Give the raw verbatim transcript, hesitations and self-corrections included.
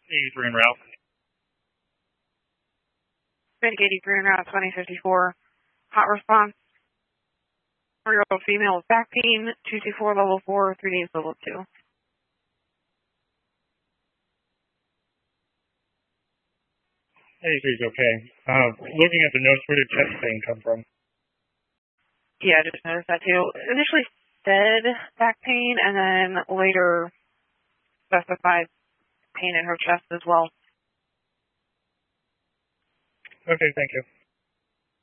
eighty-three en route. Medic eighty-three en route, twenty fifty-four. Hot response. Four-year-old female with back pain, two two four level four, three days level two. eighty-three is okay. Uh, looking at the notes, where did chest pain come from? Yeah, I just noticed that too. Initially said back pain, and then later specified pain in her chest as well. Okay, thank you.